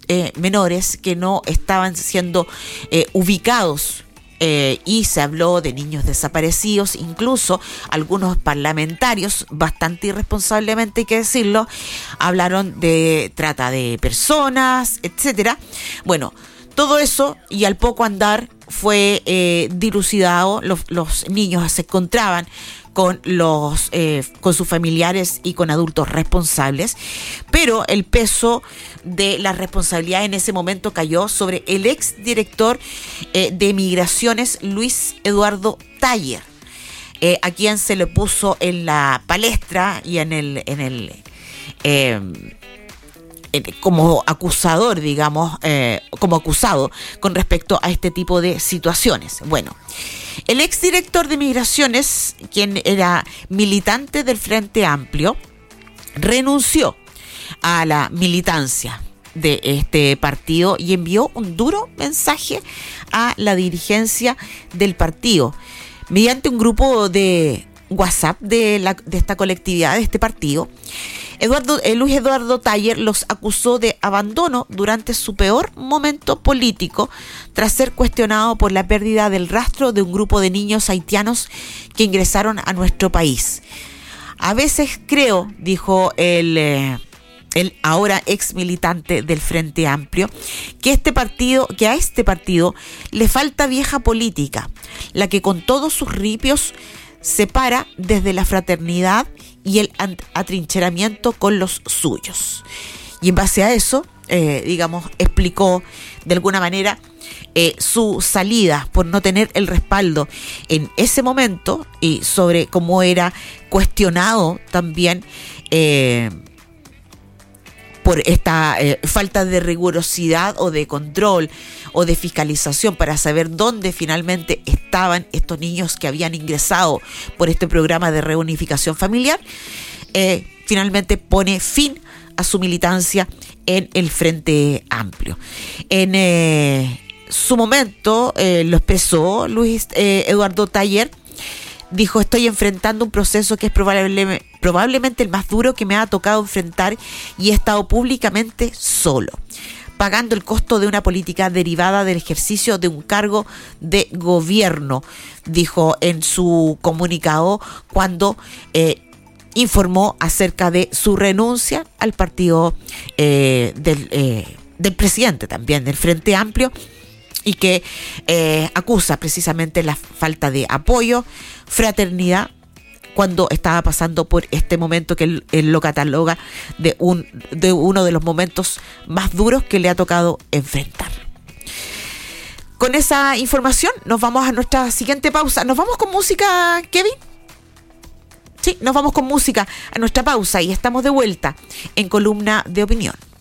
menores que no estaban siendo ubicados. Y se habló de niños desaparecidos, incluso algunos parlamentarios, bastante irresponsablemente hay que decirlo, hablaron de trata de personas, etcétera. Bueno, todo eso, y al poco andar fue dilucidado. Los niños se encontraban con sus familiares y con adultos responsables, pero el peso de la responsabilidad en ese momento cayó sobre el exdirector de Migraciones, Luis Eduardo Taller, a quien se le puso en la palestra y como acusador, digamos, como acusado con respecto a este tipo de situaciones. Bueno, el exdirector de Migraciones, quien era militante del Frente Amplio, renunció a la militancia de este partido y envió un duro mensaje a la dirigencia del partido mediante un grupo de WhatsApp de esta colectividad, de este partido. Luis Eduardo Taller los acusó de abandono durante su peor momento político, tras ser cuestionado por la pérdida del rastro de un grupo de niños haitianos que ingresaron a nuestro país. A veces creo, dijo el ahora ex militante del Frente Amplio, que a este partido le falta vieja política, la que con todos sus ripios se para desde la fraternidad y el atrincheramiento con los suyos. Y en base a eso, explicó de alguna manera su salida por no tener el respaldo en ese momento, y sobre cómo era cuestionado también por esta falta de rigurosidad o de control o de fiscalización para saber dónde finalmente estaban estos niños que habían ingresado por este programa de reunificación familiar. Finalmente pone fin a su militancia en el Frente Amplio. En su momento lo expresó Luis Eduardo Taller. Dijo: estoy enfrentando un proceso que es probablemente el más duro que me ha tocado enfrentar, y he estado públicamente solo, pagando el costo de una política derivada del ejercicio de un cargo de gobierno, dijo en su comunicado cuando informó acerca de su renuncia al partido del presidente también del Frente Amplio, y que acusa precisamente la falta de apoyo, fraternidad, cuando estaba pasando por este momento que él lo cataloga de uno de los momentos más duros que le ha tocado enfrentar. Con esa información nos vamos a nuestra siguiente pausa. ¿Nos vamos con música, Kevin? Sí, nos vamos con música a nuestra pausa y estamos de vuelta en Columna de Opinión.